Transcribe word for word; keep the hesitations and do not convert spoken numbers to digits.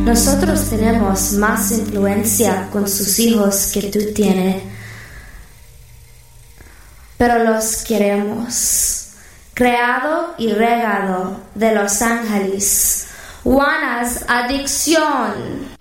Nosotros tenemos más influencia con sus hijos que tú tienes, pero los queremos. Creado y regado de Los Ángeles. Juana's Adicción.